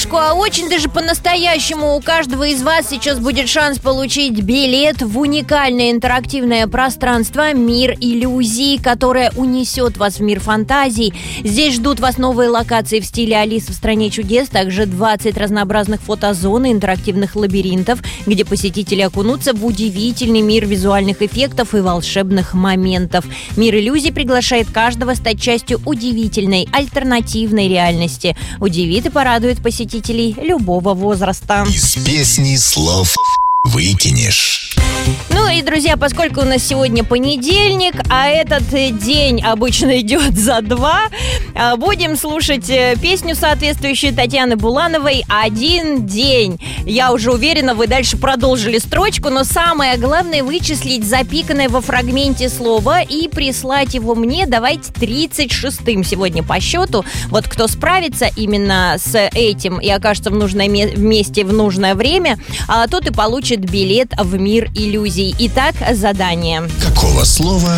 секундочку, а очень даже по-настоящему у каждого из вас сейчас будет шанс получить билет в уникальное интерактивное пространство «Мир иллюзий», которое унесет вас в мир фантазий. Здесь ждут вас новые локации в стиле «Алиса в стране чудес», также 20 разнообразных фотозон и интерактивных лабиринтов, где посетители окунутся в удивительный мир визуальных эффектов и волшебных моментов. «Мир иллюзий» приглашает каждого стать частью удивительной альтернативной реальности. Удивит и порадует посетителей любого возраста. Из песни слов выкинешь. Ну и, друзья, поскольку у нас сегодня понедельник, а этот день обычно идет за 2, будем слушать песню, соответствующую Татьяны Булановой «Один день». Я уже уверена, вы дальше продолжили строчку, но самое главное — вычислить запиканное во фрагменте слово и прислать его мне. Давайте 36-м сегодня по счету. Вот кто справится именно с этим и окажется в нужном месте в нужное время, тот и получит билет в мир иллюзий. Итак, задание. Какого слова